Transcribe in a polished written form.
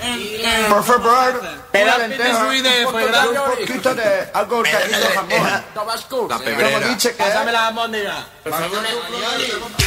Por favor, una Pedazos de lenteja, suí de un fuegrano poquito de algo tenido jamón. Tabasco. Como dice que... Pásame la albóndiga.